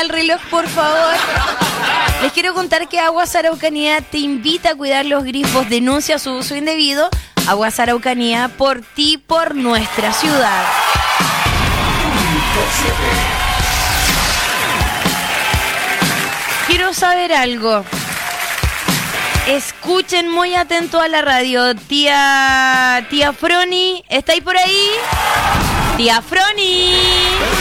el reloj, por favor. Les quiero contar que Aguas Araucanía te invita a cuidar los grifos. Denuncia su uso indebido. Aguas Araucanía, por ti, por nuestra ciudad. Quiero saber algo. Escuchen muy atento a la radio. Tía Froni, ¿está ahí por ahí? Tía Froni.